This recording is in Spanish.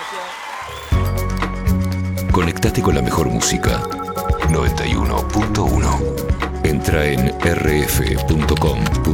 Conectate con la mejor música. 91.1. Entra en rf.com.ar.